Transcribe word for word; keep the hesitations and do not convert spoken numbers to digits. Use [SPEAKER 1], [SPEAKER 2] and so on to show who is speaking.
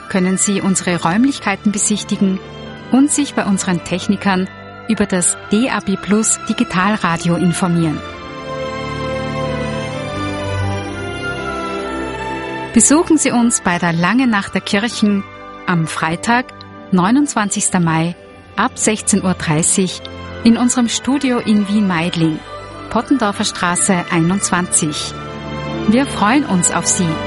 [SPEAKER 1] können Sie unsere Räumlichkeiten besichtigen und sich bei unseren Technikern über das D A B Plus Digitalradio informieren. Besuchen Sie uns bei der Lange Nacht der Kirchen am Freitag, neunundzwanzigsten Mai ab sechzehn Uhr dreißig in unserem Studio in Wien-Meidling, Pottendorfer Straße einundzwanzig. Wir freuen uns auf Sie.